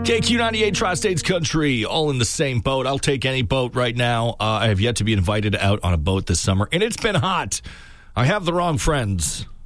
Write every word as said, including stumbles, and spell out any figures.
K Q ninety-eight Tri-States Country, all in the same boat. I'll take any boat right now. Uh, I have yet to be invited out on a boat this summer, and it's been hot. I have the wrong friends.